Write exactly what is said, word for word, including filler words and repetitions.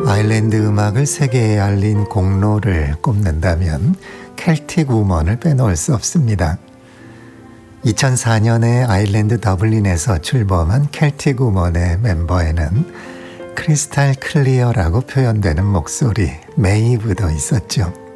아일랜드 음악을 세계에 알린 공로를 꼽는다면 켈틱 우먼을 빼놓을 수 없습니다. 이천사 년에 아일랜드 더블린에서 출범한 켈틱 우먼의 멤버에는 크리스탈 클리어라고 표현되는 목소리 메이브도 있었죠.